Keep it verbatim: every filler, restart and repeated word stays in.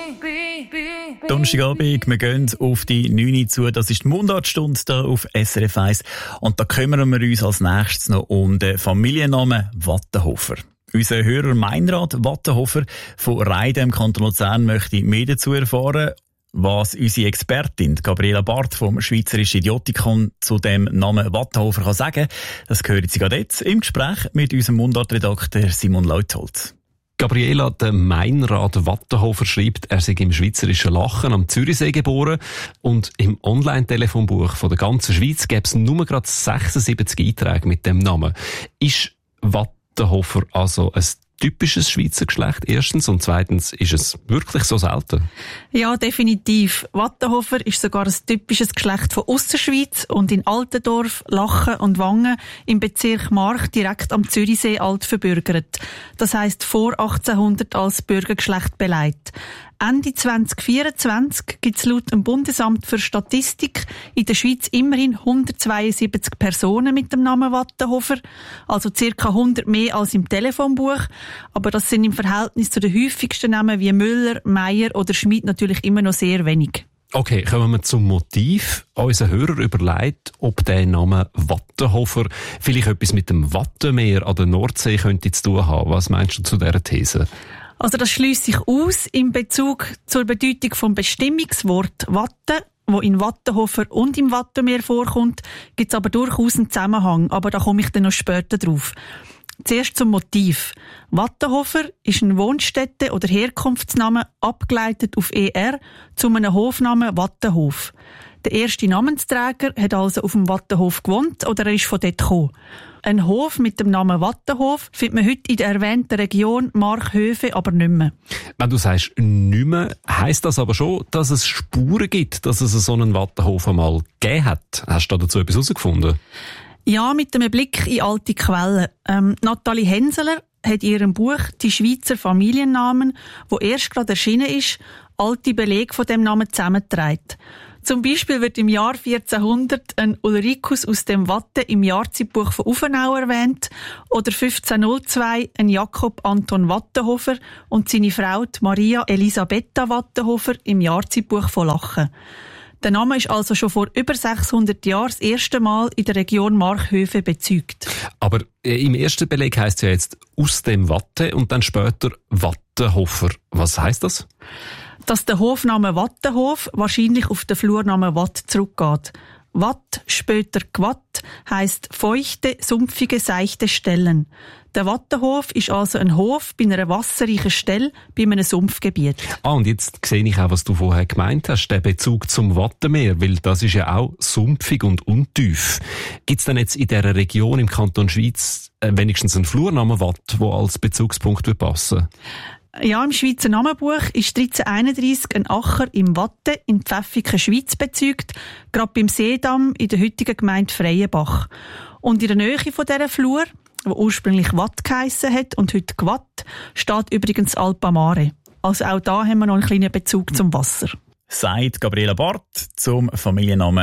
Donnerstagabend, wir gehen auf die neun Uhr zu. Das ist die Mundartstunde hier auf S R F eins. Und da kümmern wir uns als nächstes noch um den Familiennamen Wattenhofer. Unser Hörer Meinrad Wattenhofer von Reiden im Kanton Luzern möchte mehr dazu erfahren. Was unsere Expertin Gabriela Barth vom Schweizerischen Idiotikon zu dem Namen Wattenhofer kann sagen, das hören Sie gerade jetzt im Gespräch mit unserem Mundartredakteur Simon Leuthold. Gabriela, der Meinrad Wattenhofer schreibt, er sei im schweizerischen Lachen am Zürichsee geboren und im Online-Telefonbuch von der ganzen Schweiz gäbe es nur gerade sechsundsiebzig Einträge mit dem Namen. Ist Wattenhofer also ein typisches Schweizer Geschlecht erstens und zweitens ist es wirklich so selten? Ja, definitiv. Wattenhofer ist sogar ein typisches Geschlecht von Ausserschweiz und in Altendorf, Lachen und Wangen im Bezirk Mark direkt am Zürichsee alt verbürgert. Das heisst vor achtzehnhundert als Bürgergeschlecht beleidigt. Ende zwanzig vierundzwanzig gibt es laut dem Bundesamt für Statistik in der Schweiz immerhin hundertzweiundsiebzig Personen mit dem Namen Wattenhofer, also circa hundert mehr als im Telefonbuch. Aber das sind im Verhältnis zu den häufigsten Namen wie Müller, Meier oder Schmid natürlich immer noch sehr wenig. Okay, kommen wir zum Motiv. Unser Hörer überlegt, ob der Name Wattenhofer vielleicht etwas mit dem Wattenmeer an der Nordsee könnte zu tun haben. Was meinst du zu dieser These? Also das schliesst sich aus in Bezug zur Bedeutung vom Bestimmungswort Watte, wo in Wattenhofer und im Wattenmeer vorkommt, gibt es aber durchaus einen Zusammenhang, aber da komme ich dann noch später drauf. Zuerst zum Motiv. Wattenhofer ist ein Wohnstätte- oder Herkunftsname, abgeleitet auf er, zu einem Hofnamen Wattenhof. Der erste Namensträger hat also auf dem Wattenhof gewohnt oder er ist von dort gekommen. Ein Hof mit dem Namen Wattenhof findet man heute in der erwähnten Region Markhöfe aber nicht mehr. Wenn du sagst «nicht mehr», heisst das aber schon, dass es Spuren gibt, dass es so einen Wattenhof einmal gegeben hat. Hast du dazu etwas herausgefunden? Ja, mit einem Blick in alte Quellen. Ähm, Nathalie Henseler hat in ihrem Buch «Die Schweizer Familiennamen», wo erst gerade erschienen ist, alte Belege von dem Namen zusammengetragen. Zum Beispiel wird im Jahr vierzehnhundert ein Ulricus aus dem Watte im Jahrzeitbuch von Uffenau erwähnt oder fünfzehnhundertzwei ein Jakob Anton Wattenhofer und seine Frau Maria Elisabetta Wattenhofer im Jahrzeitbuch von Lachen. Der Name ist also schon vor über sechshundert Jahren das erste Mal in der Region Markhöfe bezeugt. Aber im ersten Beleg heisst es ja jetzt «aus dem Watte» und dann später «Wattenhofer». Was heisst das? Dass der Hofname Wattenhof wahrscheinlich auf den Flurnamen Watt zurückgeht. Watt, später Gwatt, heisst feuchte, sumpfige, seichte Stellen. Der Wattenhof ist also ein Hof bei einer wasserreichen Stelle, bei einem Sumpfgebiet. Ah, und jetzt sehe ich auch, was du vorher gemeint hast, der Bezug zum Wattenmeer, weil das ist ja auch sumpfig und untief. Gibt es denn jetzt in dieser Region im Kanton Schweiz äh, wenigstens einen Flurnamen Watt, der als Bezugspunkt passen würde? Ja, im Schweizer Namenbuch ist dreizehnhunderteinunddreissig ein Acher im Watte in Pfäffiken, Schweiz bezeugt, gerade beim Seedamm in der heutigen Gemeinde Freienbach. Und in der Nähe von dieser Flur, die ursprünglich Watt geheissen hat und heute Gwatt, steht übrigens Alpamare. Also auch da haben wir noch einen kleinen Bezug zum Wasser. Sagt Gabriela Barth zum Familiennamen